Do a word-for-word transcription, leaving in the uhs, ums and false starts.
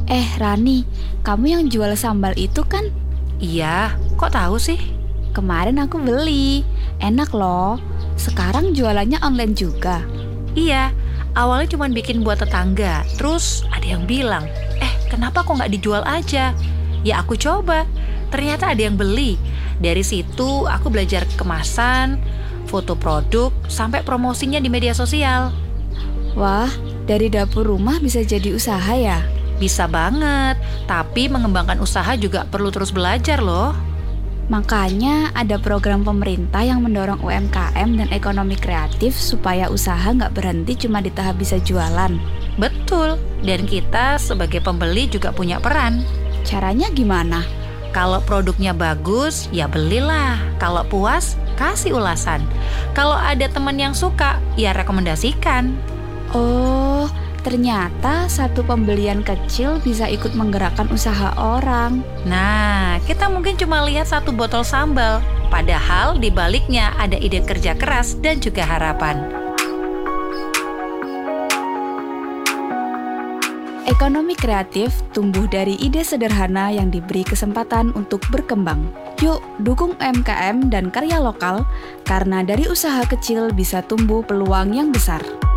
Eh Rani, kamu yang jual sambal itu kan? Iya, kok tahu sih? Kemarin aku beli, enak loh. Sekarang jualannya online juga. Iya, awalnya cuma bikin buat tetangga. Terus ada yang bilang, eh kenapa kok nggak dijual aja? Ya aku coba, ternyata ada yang beli. Dari situ aku belajar kemasan, foto produk, sampai promosinya di media sosial. Wah, dari dapur rumah bisa jadi usaha ya? Bisa banget, tapi mengembangkan usaha juga perlu terus belajar loh. Makanya ada program pemerintah yang mendorong U M K M dan ekonomi kreatif supaya usaha nggak berhenti cuma di tahap bisa jualan. Betul, dan kita sebagai pembeli juga punya peran. Caranya gimana? Kalau produknya bagus, ya belilah. Kalau puas, kasih ulasan. Kalau ada teman yang suka, ya rekomendasikan. Oh, ternyata satu pembelian kecil bisa ikut menggerakkan usaha orang. Nah, kita mungkin cuma lihat satu botol sambal. Padahal di baliknya ada ide kerja keras dan juga harapan. Ekonomi kreatif tumbuh dari ide sederhana yang diberi kesempatan untuk berkembang. Yuk, dukung U M K M dan karya lokal, karena dari usaha kecil bisa tumbuh peluang yang besar.